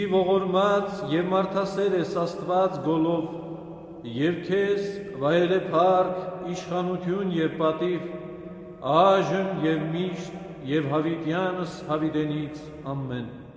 ողորմած և մարդասեր ես Աստված գոլով, և քեզ վայել է փառք, իշխանություն և պատիվ, այժմ և միշտ և հավիտյանս հավիտենից ամեն։